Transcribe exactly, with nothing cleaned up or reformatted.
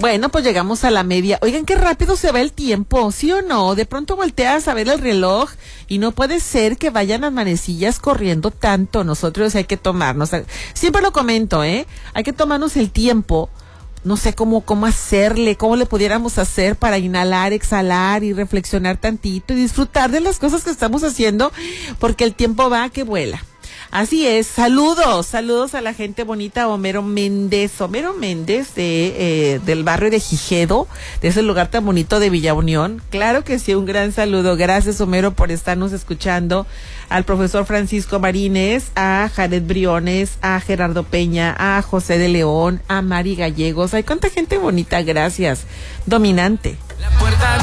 Bueno, pues llegamos a la media. Oigan, qué rápido se va el tiempo, ¿sí o no? De pronto volteas a ver el reloj y no puede ser que vayan las manecillas corriendo tanto. Nosotros hay que tomarnos, siempre lo comento, ¿eh? Hay que tomarnos el tiempo. No sé cómo, cómo hacerle, cómo le pudiéramos hacer para inhalar, exhalar y reflexionar tantito y disfrutar de las cosas que estamos haciendo, porque el tiempo va que vuela. Así es, saludos, saludos a la gente bonita, Homero Méndez, Homero Méndez de, eh, del barrio de Gijedo, de ese lugar tan bonito de Villa Unión. Claro que sí, un gran saludo, gracias Homero por estarnos escuchando, al profesor Francisco Marínez, a Jared Briones, a Gerardo Peña, a José de León, a Mari Gallegos, ay, cuánta gente bonita, gracias, dominante. La puerta